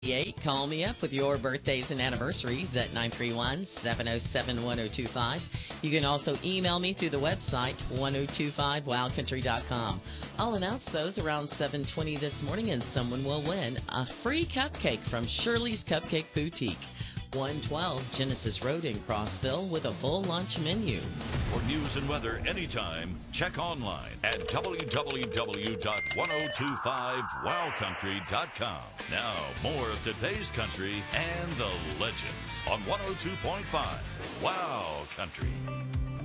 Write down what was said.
Call me up with your birthdays and anniversaries at 931-707-1025. You can also email me through the website 1025wildcountry.com. I'll announce those around 7:20 this morning, and someone will win a free cupcake from Shirley's Cupcake Boutique, 112 Genesis Road in Crossville, with a full lunch menu. For news and weather anytime, check online at www.1025wildcountry.com. Now, more of today's country and the legends on 102.5 Wild Country.